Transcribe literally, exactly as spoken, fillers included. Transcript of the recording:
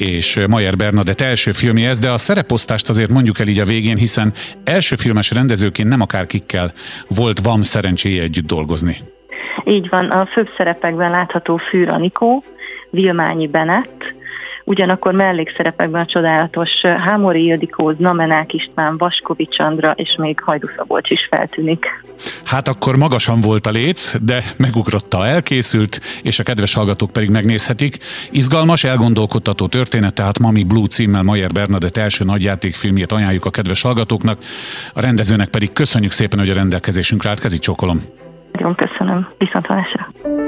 és Mayer Bernadett első filmje ez, de a szereposztást azért mondjuk el így a végén, hiszen első filmes rendezőként nem akárkikkel volt, van szerencséje együtt dolgozni. Így van, a főbb szerepekben látható Fűr Anikó, Vilmányi Benett, ugyanakkor mellékszerepekben a csodálatos Hámori Ildikó, Znamenák István, Vaskovics Andra és még Hajdú Szabolcs is feltűnik. Hát akkor magasan volt a léc, de megugrotta, elkészült, és a kedves hallgatók pedig megnézhetik. Izgalmas, elgondolkodtató történet, tehát Mami Blue címmel Mayer Bernadett első nagyjátékfilmjét ajánljuk a kedves hallgatóknak. A rendezőnek pedig köszönjük szépen, hogy a rendelkezésünkre állt. Kezi csókolom. Nagyon köszönöm. Viszontlátásra.